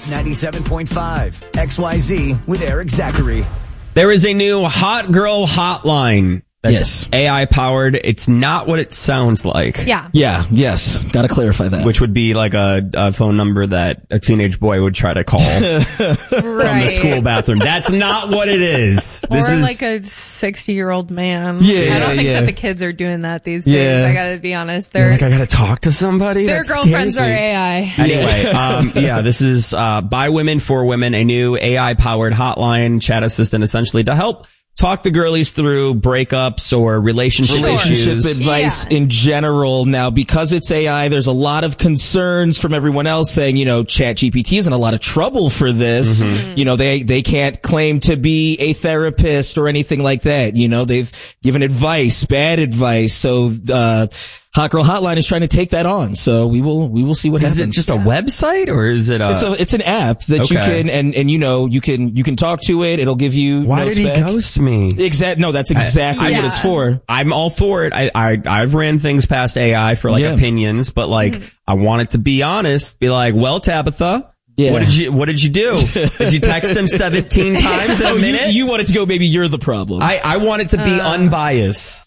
97.5 XYZ with Eric Zachary. There is a new hot girl hotline that's Yes. AI powered. It's not what it sounds like. Yeah. Yeah, yes. Gotta clarify that. Which would be like a phone number that a teenage boy would try to call from the school bathroom. That's not what it is. Or This is like a 60-year-old man. Yeah, I don't think yeah. that the kids are doing that these days. Yeah. I gotta be honest. like, I gotta talk to somebody. Their That girlfriends scares are me. AI. Anyway, this is by women for women, a new AI powered hotline chat assistant essentially to help talk the girlies through breakups or relationship issues. Advice in general. Now, because it's AI, there's a lot of concerns from everyone else saying, ChatGPT is in a lot of trouble for this. Mm-hmm. They can't claim to be a therapist or anything like that. They've given advice, bad advice. So, Hot Girl Hotline is trying to take that on. So we will see what happens. Is it just a website or is it it's an app that you can, and you can talk to it. It'll give you Why notes did he back. ghost me? No, that's exactly what it's for. I'm all for it. I've ran things past AI for opinions, but I want it to be honest. Be like, well, Tabitha, Yeah. what did you do? Did you text him 17 times in a minute? You want it to go, maybe you're the problem. I want it to be unbiased.